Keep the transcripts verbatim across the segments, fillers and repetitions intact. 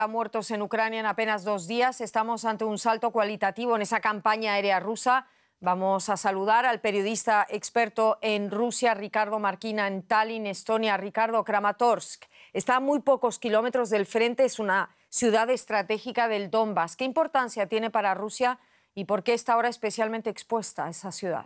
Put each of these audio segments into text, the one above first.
Muertos en Ucrania en apenas dos días. Estamos ante un salto cualitativo en esa campaña aérea rusa. Vamos a saludar al periodista experto en Rusia, Ricardo Marquina, en Tallinn, Estonia. Ricardo, Kramatorsk está a muy pocos kilómetros del frente, es una ciudad estratégica del Donbass. ¿Qué importancia tiene para Rusia y por qué está ahora especialmente expuesta esa ciudad?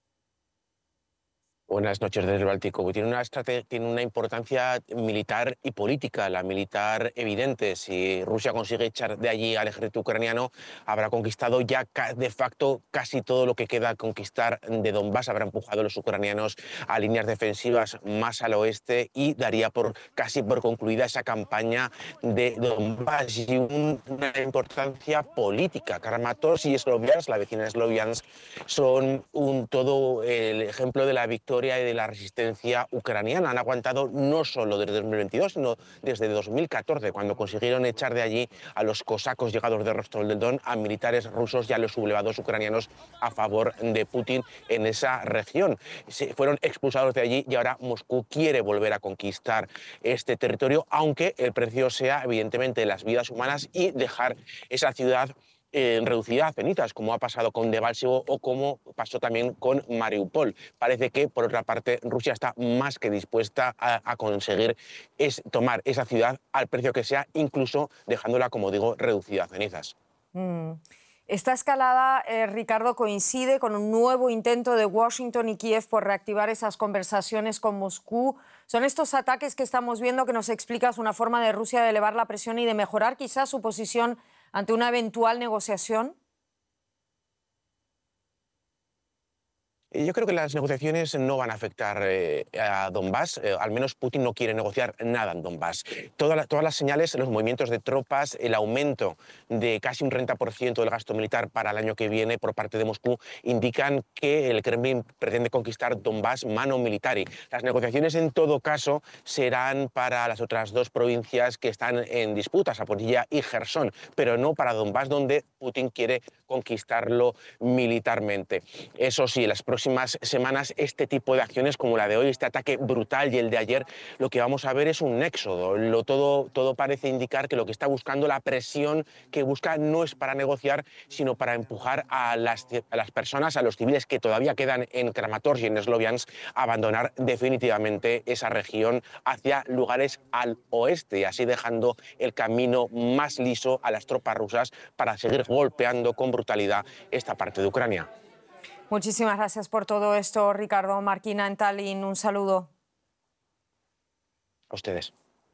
Buenas noches desde el Báltico. Tiene una, tiene una importancia militar y política. La militar evidente. Si Rusia consigue echar de allí al ejército ucraniano, habrá conquistado ya de facto casi todo lo que queda a conquistar de Donbass. Habrá empujado a los ucranianos a líneas defensivas más al oeste y daría por casi por concluida esa campaña de Donbass. Y un, una importancia política. Kramatorsk y Sloviansk, la vecina de Sloviansk, son un, todo el ejemplo de la victoria y de la resistencia ucraniana. Han aguantado no solo desde dos mil veintidós, sino desde dos mil catorce, cuando consiguieron echar de allí a los cosacos llegados de Rostov del Don, a militares rusos y a los sublevados ucranianos a favor de Putin en esa región. Se fueron expulsados de allí y ahora Moscú quiere volver a conquistar este territorio, aunque el precio sea evidentemente las vidas humanas y dejar esa ciudad Eh, reducida a cenizas, como ha pasado con Debaltseve o como pasó también con Mariupol. Parece que, por otra parte, Rusia está más que dispuesta a, a conseguir es tomar esa ciudad al precio que sea, incluso dejándola, como digo, reducida a cenizas. Mm. Esta escalada, eh, Ricardo, coincide con un nuevo intento de Washington y Kiev por reactivar esas conversaciones con Moscú. ¿Son estos ataques que estamos viendo que nos explicas una forma de Rusia de elevar la presión y de mejorar quizás su posición ante una eventual negociación? Yo creo que las negociaciones no van a afectar eh, a Donbass. Eh, al menos Putin no quiere negociar nada en Donbass. Toda la, todas las señales, los movimientos de tropas, el aumento de casi un treinta por ciento del gasto militar para el año que viene por parte de Moscú indican que el Kremlin pretende conquistar Donbass mano militari. Las negociaciones, en todo caso, serán para las otras dos provincias que están en disputa, Zaporilla y Jersón, pero no para Donbass, donde Putin quiere conquistarlo militarmente. Eso sí, las próximas semanas este tipo de acciones como la de hoy, este ataque brutal y el de ayer, lo que vamos a ver es un éxodo. Lo, todo, todo parece indicar que lo que está buscando, la presión que busca, no es para negociar, sino para empujar a las, a las personas, a los civiles que todavía quedan en Kramatorsk y en Sloviansk, a abandonar definitivamente esa región hacia lugares al oeste, y así dejando el camino más liso a las tropas rusas para seguir golpeando con brutalidad esta parte de Ucrania. Muchísimas gracias por todo esto, Ricardo Marquina, en Tallinn. Un saludo. A ustedes.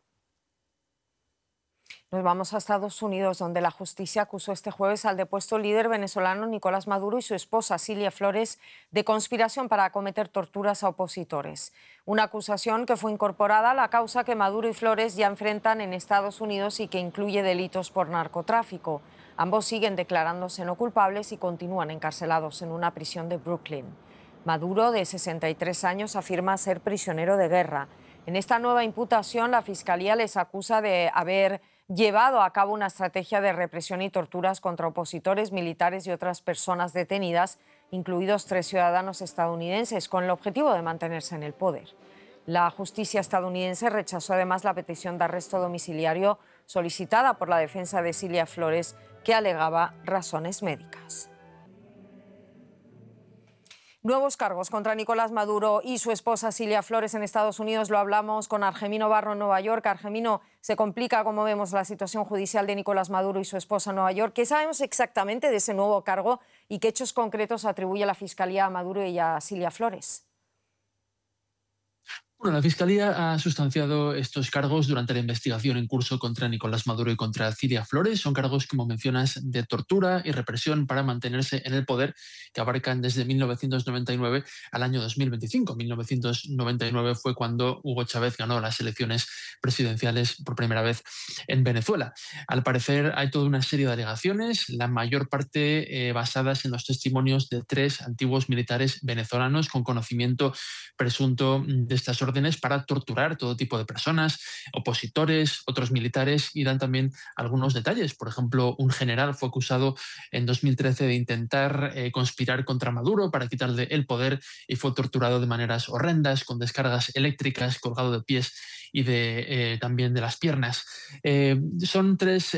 Nos vamos a Estados Unidos, donde la justicia acusó este jueves al depuesto líder venezolano Nicolás Maduro y su esposa Cilia Flores de conspiración para cometer torturas a opositores. Una acusación que fue incorporada a la causa que Maduro y Flores ya enfrentan en Estados Unidos y que incluye delitos por narcotráfico. Ambos siguen declarándose no culpables y continúan encarcelados en una prisión de Brooklyn. Maduro, de sesenta y tres años, afirma ser prisionero de guerra. En esta nueva imputación, la Fiscalía les acusa de haber llevado a cabo una estrategia de represión y torturas contra opositores, militares y otras personas detenidas, incluidos tres ciudadanos estadounidenses, con el objetivo de mantenerse en el poder. La justicia estadounidense rechazó además la petición de arresto domiciliario solicitada por la defensa de Cilia Flores, que alegaba razones médicas. Nuevos cargos contra Nicolás Maduro y su esposa Cilia Flores en Estados Unidos. Lo hablamos con Argemino Barro en Nueva York. Argemino, se complica, como vemos, la situación judicial de Nicolás Maduro y su esposa en Nueva York. ¿Qué sabemos exactamente de ese nuevo cargo y qué hechos concretos atribuye la Fiscalía a Maduro y a Cilia Flores? Bueno, la Fiscalía ha sustanciado estos cargos durante la investigación en curso contra Nicolás Maduro y contra Cilia Flores. Son cargos, como mencionas, de tortura y represión para mantenerse en el poder, que abarcan desde mil novecientos noventa y nueve al año dos mil veinticinco. mil novecientos noventa y nueve fue cuando Hugo Chávez ganó las elecciones presidenciales por primera vez en Venezuela. Al parecer hay toda una serie de alegaciones, la mayor parte eh, basadas en los testimonios de tres antiguos militares venezolanos con conocimiento presunto de estas órdenes para torturar todo tipo de personas, opositores, otros militares, y dan también algunos detalles. Por ejemplo, un general fue acusado en dos mil trece de intentar eh, conspirar contra Maduro para quitarle el poder y fue torturado de maneras horrendas, con descargas eléctricas, colgado de pies y de, eh, también de las piernas. Eh, son tres